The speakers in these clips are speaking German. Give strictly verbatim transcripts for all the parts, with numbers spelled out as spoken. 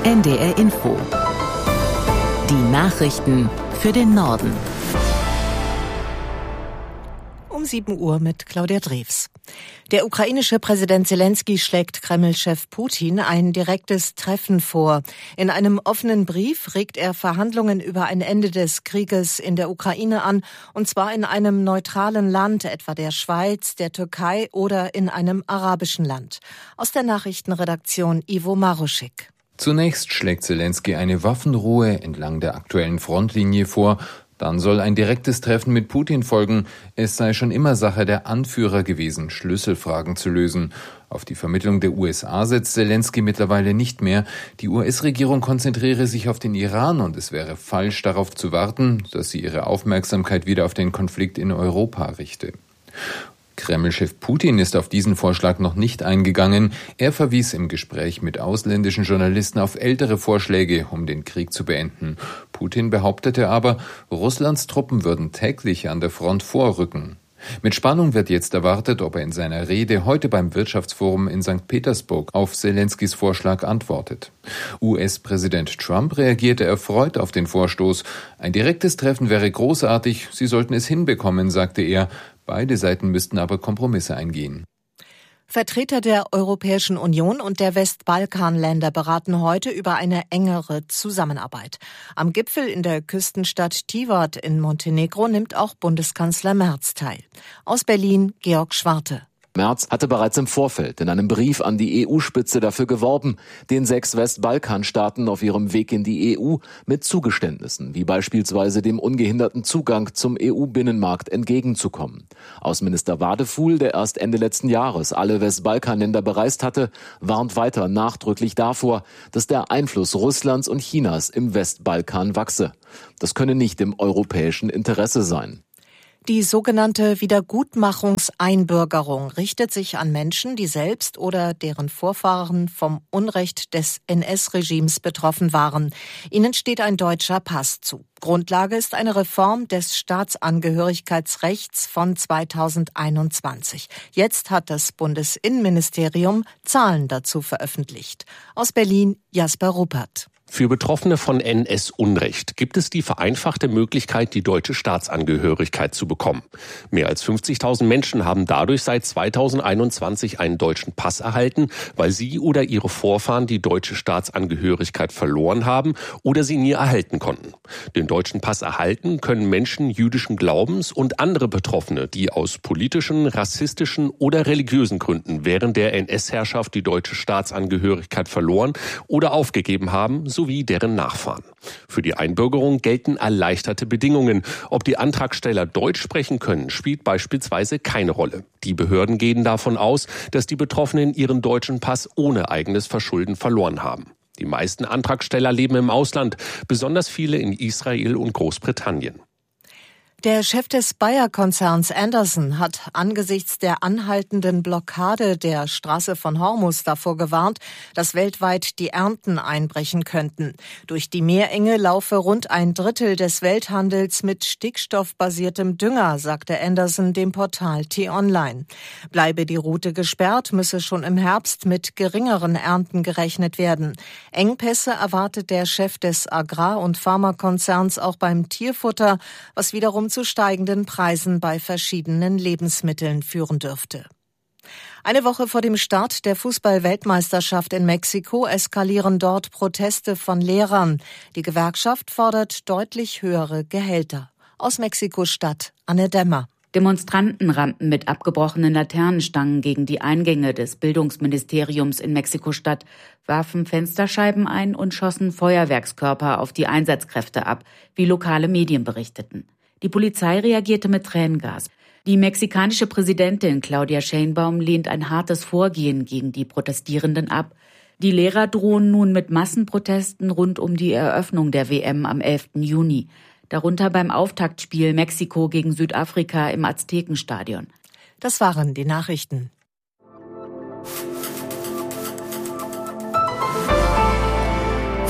N D R Info. Die Nachrichten für den Norden. Um sieben Uhr mit Claudia Drews. Der ukrainische Präsident Selenskyj schlägt Kreml-Chef Putin ein direktes Treffen vor. In einem offenen Brief regt er Verhandlungen über ein Ende des Krieges in der Ukraine an, und zwar in einem neutralen Land, etwa der Schweiz, der Türkei oder in einem arabischen Land. Aus der Nachrichtenredaktion Ivo Maruschik. Zunächst schlägt Selenskyj eine Waffenruhe entlang der aktuellen Frontlinie vor. Dann soll ein direktes Treffen mit Putin folgen. Es sei schon immer Sache der Anführer gewesen, Schlüsselfragen zu lösen. Auf die Vermittlung der U S A setzt Selenskyj mittlerweile nicht mehr. Die U S-Regierung konzentriere sich auf den Iran und es wäre falsch, darauf zu warten, dass sie ihre Aufmerksamkeit wieder auf den Konflikt in Europa richte. Kreml-Chef Putin ist auf diesen Vorschlag noch nicht eingegangen. Er verwies im Gespräch mit ausländischen Journalisten auf ältere Vorschläge, um den Krieg zu beenden. Putin behauptete aber, Russlands Truppen würden täglich an der Front vorrücken. Mit Spannung wird jetzt erwartet, ob er in seiner Rede heute beim Wirtschaftsforum in Sankt Petersburg auf Selenskys Vorschlag antwortet. U S-Präsident Trump reagierte erfreut auf den Vorstoß. Ein direktes Treffen wäre großartig, sie sollten es hinbekommen, sagte er. Beide Seiten müssten aber Kompromisse eingehen. Vertreter der Europäischen Union und der Westbalkanländer beraten heute über eine engere Zusammenarbeit. Am Gipfel in der Küstenstadt Tivat in Montenegro nimmt auch Bundeskanzler Merz teil. Aus Berlin Georg Schwarte. Merz hatte bereits im Vorfeld in einem Brief an die E U-Spitze dafür geworben, den sechs Westbalkanstaaten auf ihrem Weg in die E U mit Zugeständnissen, wie beispielsweise dem ungehinderten Zugang zum E U-Binnenmarkt, entgegenzukommen. Außenminister Wadefuhl, der erst Ende letzten Jahres alle Westbalkanländer bereist hatte, warnt weiter nachdrücklich davor, dass der Einfluss Russlands und Chinas im Westbalkan wachse. Das könne nicht im europäischen Interesse sein. Die sogenannte Wiedergutmachungseinbürgerung richtet sich an Menschen, die selbst oder deren Vorfahren vom Unrecht des N S-Regimes betroffen waren. Ihnen steht ein deutscher Pass zu. Grundlage ist eine Reform des Staatsangehörigkeitsrechts von zweitausendeinundzwanzig. Jetzt hat das Bundesinnenministerium Zahlen dazu veröffentlicht. Aus Berlin Jasper Ruppert. Für Betroffene von N S-Unrecht gibt es die vereinfachte Möglichkeit, die deutsche Staatsangehörigkeit zu bekommen. Mehr als fünfzigtausend Menschen haben dadurch seit zweitausendeinundzwanzig einen deutschen Pass erhalten, weil sie oder ihre Vorfahren die deutsche Staatsangehörigkeit verloren haben oder sie nie erhalten konnten. Den deutschen Pass erhalten können Menschen jüdischen Glaubens und andere Betroffene, die aus politischen, rassistischen oder religiösen Gründen während der N S-Herrschaft die deutsche Staatsangehörigkeit verloren oder aufgegeben haben, sowie deren Nachfahren. Für die Einbürgerung gelten erleichterte Bedingungen. Ob die Antragsteller Deutsch sprechen können, spielt beispielsweise keine Rolle. Die Behörden gehen davon aus, dass die Betroffenen ihren deutschen Pass ohne eigenes Verschulden verloren haben. Die meisten Antragsteller leben im Ausland, besonders viele in Israel und Großbritannien. Der Chef des Bayer-Konzerns Anderson hat angesichts der anhaltenden Blockade der Straße von Hormuz davor gewarnt, dass weltweit die Ernten einbrechen könnten. Durch die Meerenge laufe rund ein Drittel des Welthandels mit stickstoffbasiertem Dünger, sagte Anderson dem Portal T-Online. Bleibe die Route gesperrt, müsse schon im Herbst mit geringeren Ernten gerechnet werden. Engpässe erwartet der Chef des Agrar- und Pharmakonzerns auch beim Tierfutter, was wiederum zu steigenden Preisen bei verschiedenen Lebensmitteln führen dürfte. Eine Woche vor dem Start der Fußball-Weltmeisterschaft in Mexiko eskalieren dort Proteste von Lehrern. Die Gewerkschaft fordert deutlich höhere Gehälter. Aus Mexiko-Stadt Anne Dämmer. Demonstranten rannten mit abgebrochenen Laternenstangen gegen die Eingänge des Bildungsministeriums in Mexiko-Stadt, warfen Fensterscheiben ein und schossen Feuerwerkskörper auf die Einsatzkräfte ab, wie lokale Medien berichteten. Die Polizei reagierte mit Tränengas. Die mexikanische Präsidentin Claudia Sheinbaum lehnt ein hartes Vorgehen gegen die Protestierenden ab. Die Lehrer drohen nun mit Massenprotesten rund um die Eröffnung der W M am elften Juni. Darunter beim Auftaktspiel Mexiko gegen Südafrika im Aztekenstadion. Das waren die Nachrichten.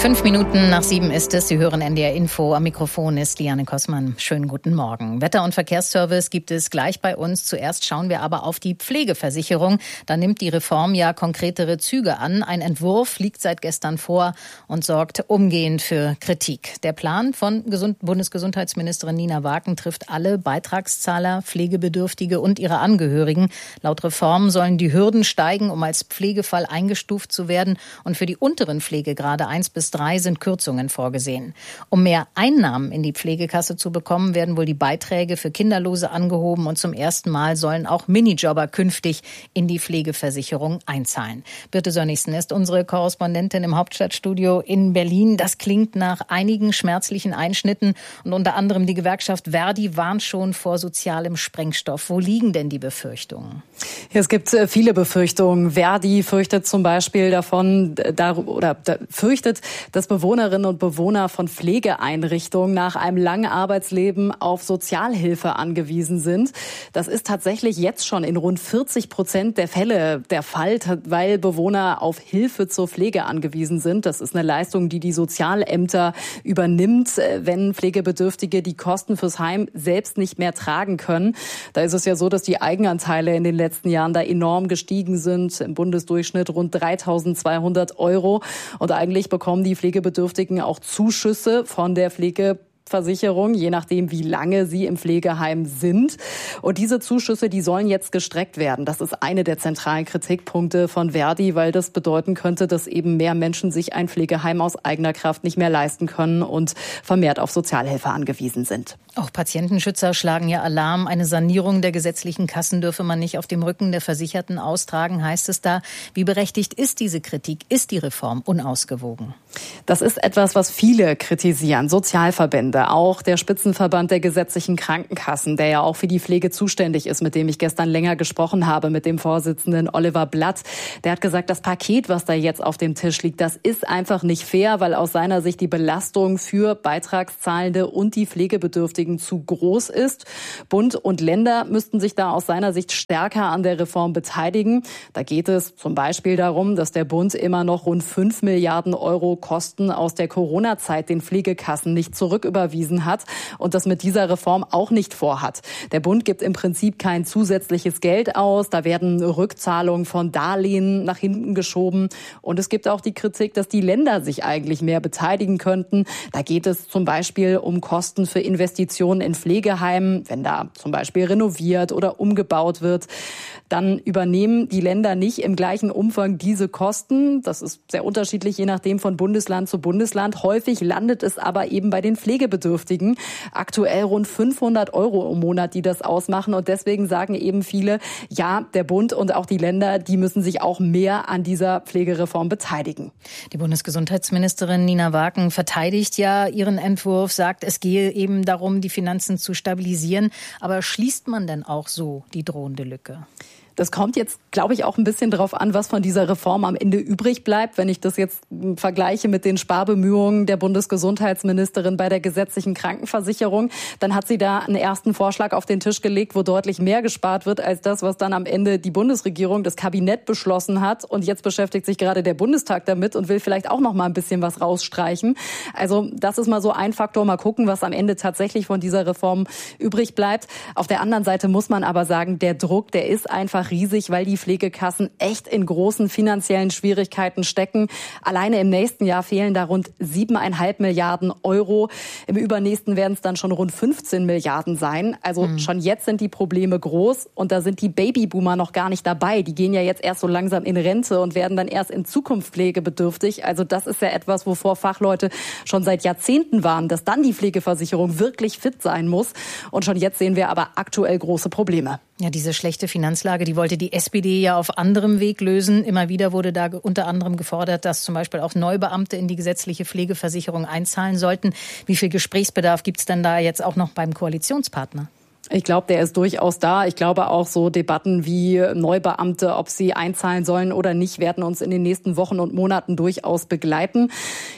Fünf Minuten nach sieben ist es. Sie hören N D R Info. Am Mikrofon ist Liane Kossmann. Schönen guten Morgen. Wetter- und Verkehrsservice gibt es gleich bei uns. Zuerst schauen wir aber auf die Pflegeversicherung. Da nimmt die Reform ja konkretere Züge an. Ein Entwurf liegt seit gestern vor und sorgt umgehend für Kritik. Der Plan von Gesund- Bundesgesundheitsministerin Nina Waken trifft alle Beitragszahler, Pflegebedürftige und ihre Angehörigen. Laut Reform sollen die Hürden steigen, um als Pflegefall eingestuft zu werden. Und für die unteren Pflegegrade eins bis drei sind Kürzungen vorgesehen. Um mehr Einnahmen in die Pflegekasse zu bekommen, werden wohl die Beiträge für Kinderlose angehoben und zum ersten Mal sollen auch Minijobber künftig in die Pflegeversicherung einzahlen. Birte Sönnigsen ist unsere Korrespondentin im Hauptstadtstudio in Berlin. Das klingt nach einigen schmerzlichen Einschnitten und unter anderem die Gewerkschaft Verdi warnt schon vor sozialem Sprengstoff. Wo liegen denn die Befürchtungen? Ja, es gibt viele Befürchtungen. Verdi fürchtet zum Beispiel davon, da, oder da, fürchtet, dass Bewohnerinnen und Bewohner von Pflegeeinrichtungen nach einem langen Arbeitsleben auf Sozialhilfe angewiesen sind. Das ist tatsächlich jetzt schon in rund vierzig Prozent der Fälle der Fall, weil Bewohner auf Hilfe zur Pflege angewiesen sind. Das ist eine Leistung, die die Sozialämter übernimmt, wenn Pflegebedürftige die Kosten fürs Heim selbst nicht mehr tragen können. Da ist es ja so, dass die Eigenanteile in den letzten Jahren da enorm gestiegen sind. Im Bundesdurchschnitt rund dreitausendzweihundert Euro. Und eigentlich bekommen die Pflegebedürftigen auch Zuschüsse von der Pflegeversicherung, je nachdem, wie lange sie im Pflegeheim sind. Und diese Zuschüsse, die sollen jetzt gestreckt werden. Das ist eine der zentralen Kritikpunkte von Verdi, weil das bedeuten könnte, dass eben mehr Menschen sich ein Pflegeheim aus eigener Kraft nicht mehr leisten können und vermehrt auf Sozialhilfe angewiesen sind. Auch Patientenschützer schlagen ja Alarm. Eine Sanierung der gesetzlichen Kassen dürfe man nicht auf dem Rücken der Versicherten austragen, heißt es da. Wie berechtigt ist diese Kritik? Ist die Reform unausgewogen? Das ist etwas, was viele kritisieren. Sozialverbände, auch der Spitzenverband der gesetzlichen Krankenkassen, der ja auch für die Pflege zuständig ist, mit dem ich gestern länger gesprochen habe, mit dem Vorsitzenden Oliver Blatt. Der hat gesagt, das Paket, was da jetzt auf dem Tisch liegt, das ist einfach nicht fair, weil aus seiner Sicht die Belastung für Beitragszahlende und die Pflegebedürftigen zu groß ist. Bund und Länder müssten sich da aus seiner Sicht stärker an der Reform beteiligen. Da geht es zum Beispiel darum, dass der Bund immer noch rund fünf Milliarden Euro Kosten aus der Corona-Zeit den Pflegekassen nicht zurücküberwiesen hat und das mit dieser Reform auch nicht vorhat. Der Bund gibt im Prinzip kein zusätzliches Geld aus. Da werden Rückzahlungen von Darlehen nach hinten geschoben. Und es gibt auch die Kritik, dass die Länder sich eigentlich mehr beteiligen könnten. Da geht es zum Beispiel um Kosten für Investitionen in Pflegeheimen, wenn da zum Beispiel renoviert oder umgebaut wird, dann übernehmen die Länder nicht im gleichen Umfang diese Kosten. Das ist sehr unterschiedlich, je nachdem von Bundesland zu Bundesland. Häufig landet es aber eben bei den Pflegebedürftigen. Aktuell rund fünfhundert Euro im Monat, die das ausmachen. Und deswegen sagen eben viele, ja, der Bund und auch die Länder, die müssen sich auch mehr an dieser Pflegereform beteiligen. Die Bundesgesundheitsministerin Nina Waken verteidigt ja ihren Entwurf, sagt, es gehe eben darum, die Finanzen zu stabilisieren. Aber schließt man denn auch so die drohende Lücke? Das kommt jetzt, glaube ich, auch ein bisschen drauf an, was von dieser Reform am Ende übrig bleibt. Wenn ich das jetzt vergleiche mit den Sparbemühungen der Bundesgesundheitsministerin bei der gesetzlichen Krankenversicherung, dann hat sie da einen ersten Vorschlag auf den Tisch gelegt, wo deutlich mehr gespart wird als das, was dann am Ende die Bundesregierung, das Kabinett beschlossen hat. Und jetzt beschäftigt sich gerade der Bundestag damit und will vielleicht auch noch mal ein bisschen was rausstreichen. Also das ist mal so ein Faktor. Mal gucken, was am Ende tatsächlich von dieser Reform übrig bleibt. Auf der anderen Seite muss man aber sagen, der Druck, der ist einfach riesig, weil die Pflegekassen echt in großen finanziellen Schwierigkeiten stecken. Alleine im nächsten Jahr fehlen da rund siebeneinhalb Milliarden Euro. Im übernächsten werden es dann schon rund fünfzehn Milliarden sein. Also mhm. schon jetzt sind die Probleme groß und da sind die Babyboomer noch gar nicht dabei. Die gehen ja jetzt erst so langsam in Rente und werden dann erst in Zukunft pflegebedürftig. Also das ist ja etwas, wovor Fachleute schon seit Jahrzehnten waren, dass dann die Pflegeversicherung wirklich fit sein muss. Und schon jetzt sehen wir aber aktuell große Probleme. Ja, diese schlechte Finanzlage, die wollte die S P D ja auf anderem Weg lösen. Immer wieder wurde da unter anderem gefordert, dass zum Beispiel auch Neubeamte in die gesetzliche Pflegeversicherung einzahlen sollten. Wie viel Gesprächsbedarf gibt es denn da jetzt auch noch beim Koalitionspartner? Ich glaube, der ist durchaus da. Ich glaube auch so Debatten wie Neubeamte, ob sie einzahlen sollen oder nicht, werden uns in den nächsten Wochen und Monaten durchaus begleiten.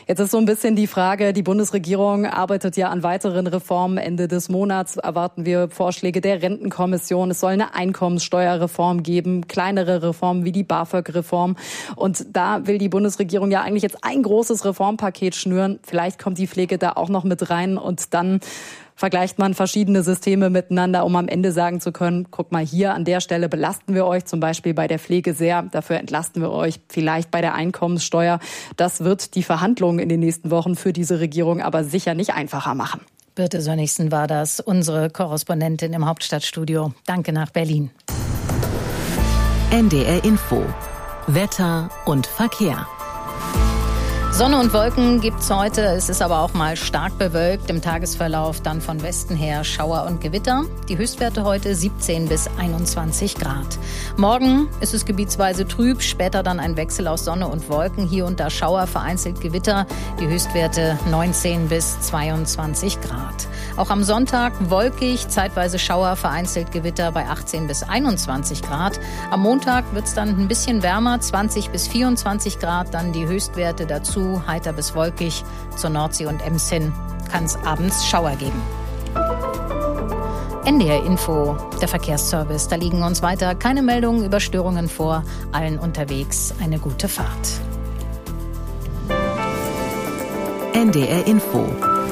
Jetzt ist so ein bisschen die Frage, die Bundesregierung arbeitet ja an weiteren Reformen. Ende des Monats erwarten wir Vorschläge der Rentenkommission. Es soll eine Einkommenssteuerreform geben, kleinere Reformen wie die BAföG-Reform. Und da will die Bundesregierung ja eigentlich jetzt ein großes Reformpaket schnüren. Vielleicht kommt die Pflege da auch noch mit rein und dann vergleicht man verschiedene Systeme miteinander, um am Ende sagen zu können, guck mal, hier an der Stelle belasten wir euch, zum Beispiel bei der Pflege sehr, dafür entlasten wir euch vielleicht bei der Einkommenssteuer. Das wird die Verhandlungen in den nächsten Wochen für diese Regierung aber sicher nicht einfacher machen. Birte Sönnigsen war das, unsere Korrespondentin im Hauptstadtstudio. Danke nach Berlin. N D R Info. Wetter und Verkehr. Sonne und Wolken gibt's heute. Es ist aber auch mal stark bewölkt. Im Tagesverlauf dann von Westen her Schauer und Gewitter. Die Höchstwerte heute siebzehn bis einundzwanzig Grad. Morgen ist es gebietsweise trüb. Später dann ein Wechsel aus Sonne und Wolken. Hier und da Schauer, vereinzelt Gewitter. Die Höchstwerte neunzehn bis zweiundzwanzig Grad. Auch am Sonntag wolkig, zeitweise Schauer, vereinzelt Gewitter bei achtzehn bis einundzwanzig Grad. Am Montag wird's dann ein bisschen wärmer, zwanzig bis vierundzwanzig Grad. Dann die Höchstwerte dazu. Heiter bis wolkig. Zur Nordsee und Ems hin kann es abends Schauer geben. N D R Info, der Verkehrsservice. Da liegen uns weiter keine Meldungen über Störungen vor. Allen unterwegs eine gute Fahrt. N D R Info.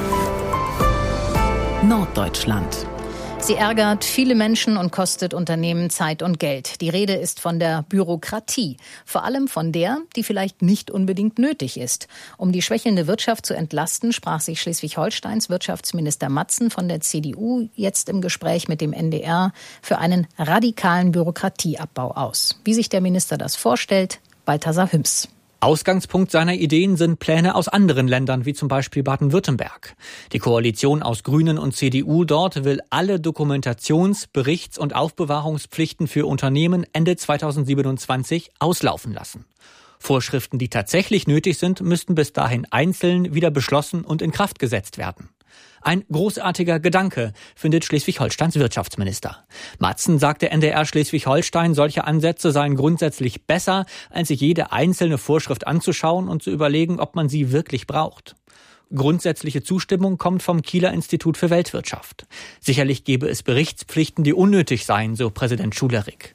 Norddeutschland. Sie ärgert viele Menschen und kostet Unternehmen Zeit und Geld. Die Rede ist von der Bürokratie. Vor allem von der, die vielleicht nicht unbedingt nötig ist. Um die schwächelnde Wirtschaft zu entlasten, sprach sich Schleswig-Holsteins Wirtschaftsminister Matzen von der C D U jetzt im Gespräch mit dem N D R für einen radikalen Bürokratieabbau aus. Wie sich der Minister das vorstellt, Balthasar Hüms. Ausgangspunkt seiner Ideen sind Pläne aus anderen Ländern, wie zum Beispiel Baden-Württemberg. Die Koalition aus Grünen und C D U dort will alle Dokumentations-, Berichts- und Aufbewahrungspflichten für Unternehmen Ende zweitausendsiebenundzwanzig auslaufen lassen. Vorschriften, die tatsächlich nötig sind, müssten bis dahin einzeln wieder beschlossen und in Kraft gesetzt werden. Ein großartiger Gedanke, findet Schleswig-Holsteins Wirtschaftsminister. Matzen sagte N D R Schleswig-Holstein, solche Ansätze seien grundsätzlich besser, als sich jede einzelne Vorschrift anzuschauen und zu überlegen, ob man sie wirklich braucht. Grundsätzliche Zustimmung kommt vom Kieler Institut für Weltwirtschaft. Sicherlich gäbe es Berichtspflichten, die unnötig seien, so Präsident Schulerik.